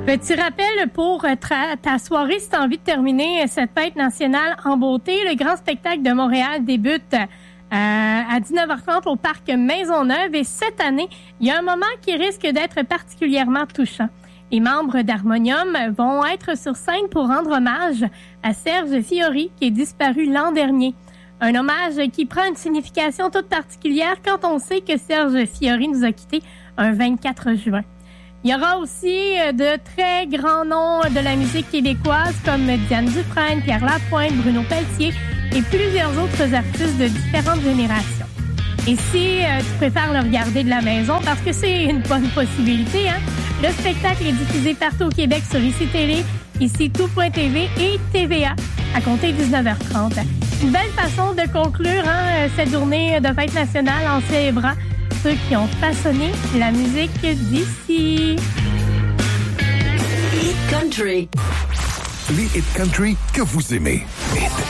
Petit rappel pour ta soirée, si tu as envie de terminer cette fête nationale en beauté, le grand spectacle de Montréal débute à 19h30 au parc Maisonneuve. Et cette année, il y a un moment qui risque d'être particulièrement touchant. Les membres d'Harmonium vont être sur scène pour rendre hommage à Serge Fiori, qui est disparu l'an dernier. Un hommage qui prend une signification toute particulière quand on sait que Serge Fiori nous a quittés un 24 juin. Il y aura aussi de très grands noms de la musique québécoise comme Diane Dufresne, Pierre Lapointe, Bruno Pelletier et plusieurs autres artistes de différentes générations. Et si tu préfères le regarder de la maison, parce que c'est une bonne possibilité, hein? Le spectacle est diffusé partout au Québec sur ICI Télé, ici Tout.tv et TVA à compter de 19h30. Une belle façon de conclure cette journée de fête nationale en célébrant ceux qui ont façonné la musique d'ici. Hit Country. Les Hit Country que vous aimez. Hit